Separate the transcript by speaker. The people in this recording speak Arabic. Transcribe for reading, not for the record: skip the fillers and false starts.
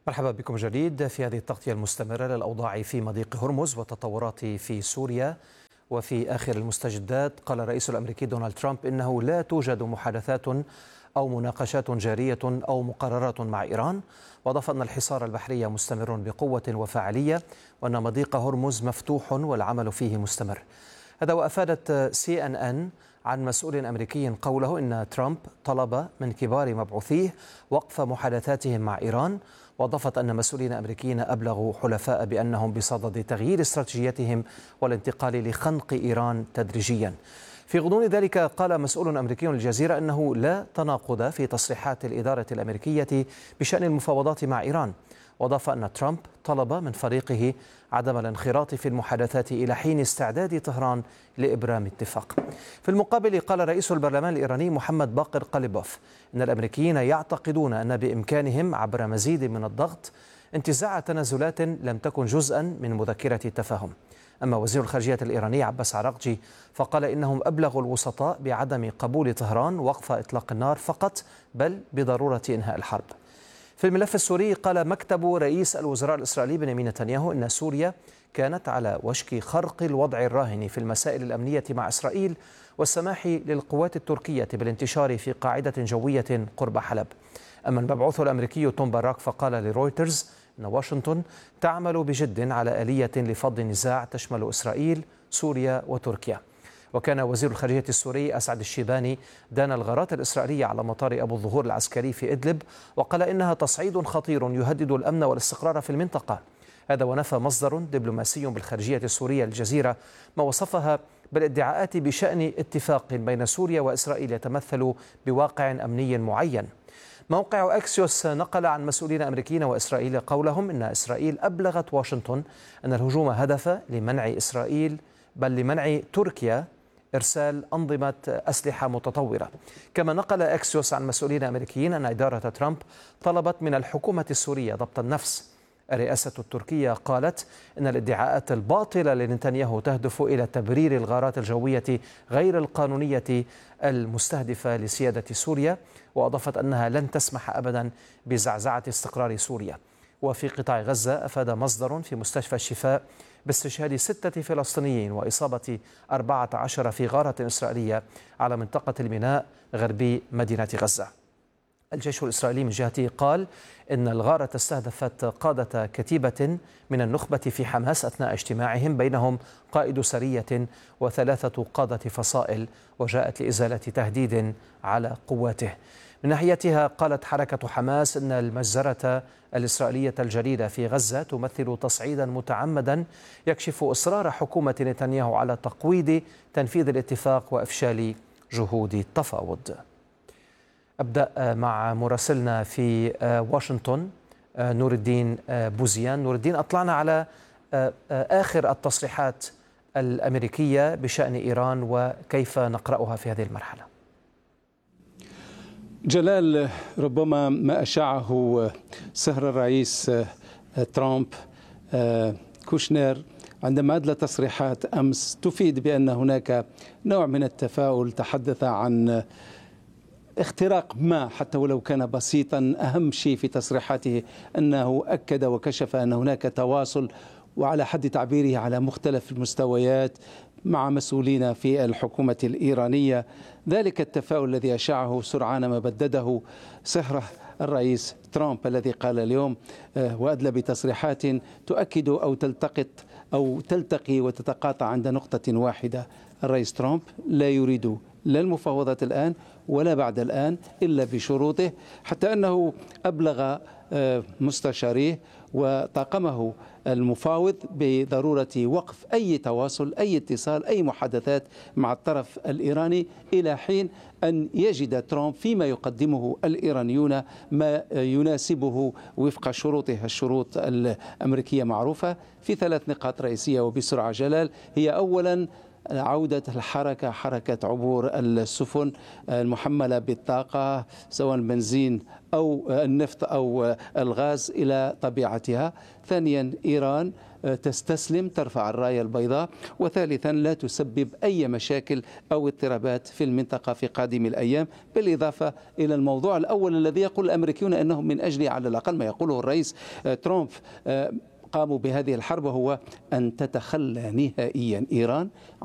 Speaker 1: مرحبا بكم جديد في هذه التغطية المستمرة للأوضاع في مضيق هرمز والتطورات في سوريا. وفي آخر المستجدات قال الرئيس الأمريكي دونالد ترامب إنه لا توجد محادثات أو مناقشات جارية أو مقررات مع إيران، وأضاف أن الحصار البحري مستمر بقوة وفاعلية وأن مضيق هرمز مفتوح والعمل فيه مستمر. هذا وأفادت CNN عن مسؤول أمريكي قوله إن ترامب طلب من كبار مبعوثيه وقف محادثاتهم مع إيران، وأضافت أن مسؤولين أمريكيين أبلغوا حلفاء بأنهم بصدد تغيير استراتيجيتهم والانتقال لخنق إيران تدريجيا. في غضون ذلك قال مسؤول أمريكي للجزيرة أنه لا تناقض في تصريحات الإدارة الأمريكية بشأن المفاوضات مع إيران، وأضاف أن ترامب طلب من فريقه عدم الانخراط في المحادثات إلى حين استعداد طهران لإبرام اتفاق. في المقابل قال رئيس البرلمان الإيراني محمد باقر قليبوف إن الأمريكيين يعتقدون أن بإمكانهم عبر مزيد من الضغط انتزاع تنازلات لم تكن جزءا من مذكرة التفاهم. أما وزير الخارجية الإيراني عباس عراقجي فقال إنهم أبلغوا الوسطاء بعدم قبول طهران وقف إطلاق النار فقط، بل بضرورة إنهاء الحرب. في الملف السوري قال مكتب رئيس الوزراء الإسرائيلي بنيامين نتنياهو إن سوريا كانت على وشك خرق الوضع الراهن في المسائل الأمنية مع إسرائيل والسماح للقوات التركية بالانتشار في قاعدة جوية قرب حلب. أما المبعوث الأمريكي توم باراك فقال لرويترز أن واشنطن تعمل بجد على آلية لفض النزاع تشمل إسرائيل، سوريا وتركيا. وكان وزير الخارجية السوري أسعد الشيباني دان الغارات الإسرائيلية على مطار أبو الظهور العسكري في إدلب، وقال إنها تصعيد خطير يهدد الأمن والاستقرار في المنطقة. هذا ونفى مصدر دبلوماسي بالخارجية السورية الجزيرة ما وصفها بالادعاءات بشأن اتفاق بين سوريا وإسرائيل يتمثل بواقع أمني معين. موقع أكسيوس نقل عن مسؤولين أمريكيين وإسرائيل قولهم إن إسرائيل أبلغت واشنطن أن الهجوم هدف لمنع إسرائيل بل لمنع تركيا إرسال أنظمة أسلحة متطورة. كما نقل أكسيوس عن مسؤولين أمريكيين أن إدارة ترامب طلبت من الحكومة السورية ضبط النفس. الرئاسة التركية قالت إن الادعاءات الباطلة لنتنياهو تهدف إلى تبرير الغارات الجوية غير القانونية المستهدفة لسيادة سوريا، وأضافت أنها لن تسمح أبدا بزعزعة استقرار سوريا. وفي قطاع غزة أفاد مصدر في مستشفى الشفاء باستشهاد 6 فلسطينيين وإصابة 14 في غارة إسرائيلية على منطقة الميناء غربي مدينة غزة. الجيش الإسرائيلي من جهته قال إن الغارة استهدفت قادة كتيبة من النخبة في حماس أثناء اجتماعهم، بينهم قائد سرية و3 قادة فصائل، وجاءت لإزالة تهديد على قواته. من ناحيتها قالت حركة حماس إن المجزرة الإسرائيلية الجديدة في غزة تمثل تصعيدا متعمدا يكشف إصرار حكومة نتنياهو على تقويض تنفيذ الاتفاق وإفشال جهود التفاوض. أبدأ مع مراسلنا في واشنطن نور الدين بوزيان. نور الدين، أطلعنا على آخر التصريحات الأمريكية بشأن إيران وكيف نقرأها في هذه المرحلة.
Speaker 2: جلال، ربما ما أشاعه سهر الرئيس ترامب كوشنر عندما أدلى تصريحات أمس تفيد بأن هناك نوع من التفاؤل. تحدث عن اختراق ما حتى ولو كان بسيطا. أهم شيء في تصريحاته أنه أكد وكشف أن هناك تواصل، وعلى حد تعبيره على مختلف المستويات مع مسؤولين في الحكومة الإيرانية. ذلك التفاؤل الذي أشاعه سرعان ما بدده سهره الرئيس ترامب الذي قال اليوم وأدلى بتصريحات تؤكد أو تلتقي وتتقاطع عند نقطة واحدة. الرئيس ترامب لا يريد لا المفاوضات الآن ولا بعد الآن إلا بشروطه، حتى أنه أبلغ مستشاريه وطاقمه المفاوض بضرورة وقف أي تواصل، أي اتصال، أي محادثات مع الطرف الإيراني إلى حين أن يجد ترامب فيما يقدمه الإيرانيون ما يناسبه وفق شروطه. الشروط الأمريكية معروفة في 3 نقاط رئيسية وبسرعة جلال. هي أولا عودة الحركة، حركة عبور السفن المحملة بالطاقة سواء البنزين أو النفط أو الغاز إلى طبيعتها. ثانيا إيران تستسلم، ترفع الراية البيضاء. وثالثا لا تسبب أي مشاكل أو اضطرابات في المنطقة في قادم الأيام، بالإضافة إلى الموضوع الأول الذي يقول الأمريكيون أنهم من أجل على الأقل ما يقوله الرئيس ترامب قاموا بهذه الحرب، وهو أن تتخلى نهائيا إيران